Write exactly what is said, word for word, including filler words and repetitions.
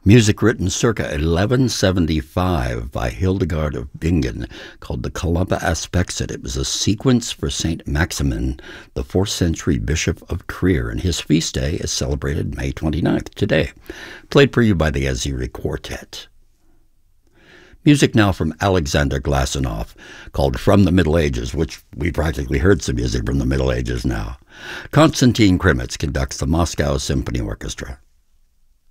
Music written circa eleven seventy-five by Hildegard of Bingen called the Columba Aspexit. It was a sequence for Saint Maximin, the fourth century bishop of Trier, and his feast day is celebrated May twenty-ninth, today. Played for you by the Aziri Quartet. Music now from Alexander Glassenoff, called From the Middle Ages, which we practically heard some music from the Middle Ages now. Konstantin Krimitz conducts the Moscow Symphony Orchestra.